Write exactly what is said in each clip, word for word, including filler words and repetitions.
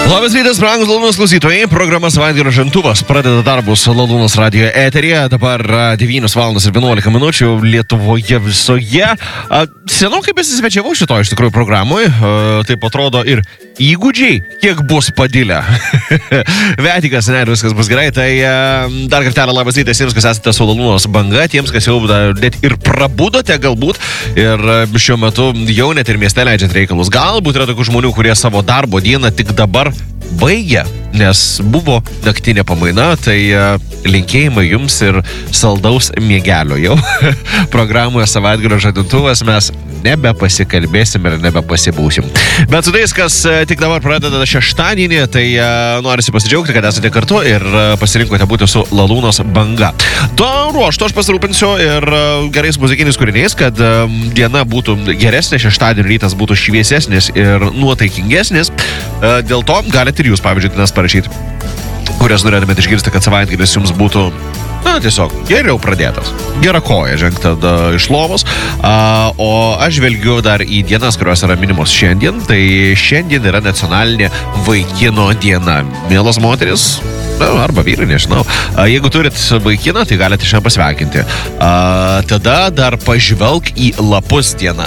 Labas rytas, brangus Lalūnos klausytojai. Programa Savaitgalio žantuvas pradeda darbus Lalūnos radijo eteryje. Dabar devynios valandos ir vienuolika minučių Lietuvoje visoje. Senokai besisvečiavau šito iš tikrųjų programui. Taip atrodo ir įgūdžiai, kiek bus padilę. Vetikas, ne, viskas bus gerai. Tai dar kartelą labas rytas tiems, kas esate su Lalūnos banga, tiems, kas jau net ir prabudote galbūt. Ir šiuo metu jau net ir mieste leidžiat reikalus. Galbūt yra tokių žmonių, kurie savo darbo dieną tik dabar baigia, nes buvo naktinė pamaina, tai linkėjimai jums ir saldaus miegelio jau. Programoje Savaitgalio žadintuvas mes nebepasikalbėsim ir nebepasibūsim. Bet su tais, kas tik dabar pradeda šeštadienį, tai norisi pasidžiaugti, kad esate kartu ir pasirinkote būti su Lalūnos banga. Tuo ruoštu aš pasirūpinsiu ir gerais muzikiniais kūriniais, kad diena būtų geresnė, šeštadienio rytas būtų šviesesnis ir nuotaikingesnis. Dėl to galite ir jūs, pavyzdžiui, dainas parašyti, kurias norėtumėte išgirsti, kad savaitgalis jums būtų, na, tiesiog geriau pradėtas. Gera koja žengta da, iš lovos. A, o aš žvelgiu dar į dienas, kurios yra minimos šiandien. Tai šiandien yra nacionalinė vaikino diena. Mielos moteris, na, arba vyrai, nežinau. A, jeigu turit vaikiną, tai galite šiandien pasveikinti. A, tada dar pažvelk į lapus dieną.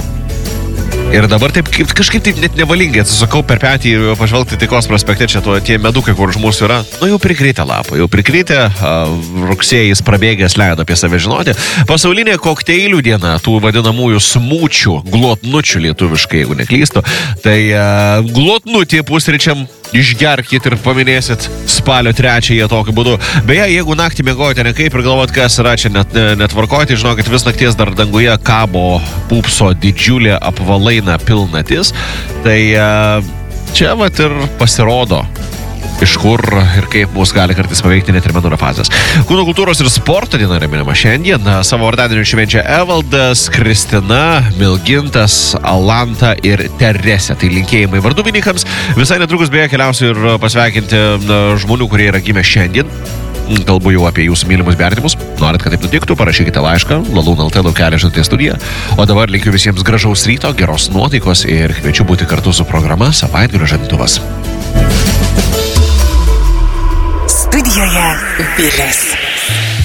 Ir dabar taip kažkaip taip net nevalingai atsisakau per petį pažvelgti Taikos prospekte, čia to, tie medukai, kur už mūsų yra, nu jau prikritę lapą, jau prikritę, rugsėjais prabėgęs leido apie save žinoti. Pasaulinė kokteilių diena, tų vadinamųjų smūčių, glotnučių lietuviškai, jeigu neklystu. Tai uh, glotnutį pusryčiam išgerkit ir paminėsit spalio trečiąją tokiu būdu. Beje, jeigu naktį mėgojate nekaip ir galvot, kas yra čia net, netvarkojate, žinokit, vis nakties dar danguje kabo pupso didžiulė apvalaina pilnatis. Tai čia vat ir pasirodo, iš kur ir kaip mus gali kartais paveikti net ir mėnulio fazės. Kūno kultūros ir sporto diena yra minima šiandien. Savo vardadienį švenčia Evaldas, Kristina, Milgintas, Alanta ir Teresė. Tai linkėjimai varduvininkams. Visai netrukus beje keliausiu ir pasveikinti žmonių, kurie yra gimę šiandien. Kalbu jau apie jūsų mylimus berdimus. Norit, kad taip nutiktų, parašykite laišką lalūn lt laukelė žinutė studija. O dabar linkiu visiems gražaus ryto, geros nuotaikos ir kviečiu būti kartu su programa Savaitgalio žadintuvas. Studijoje Bilis.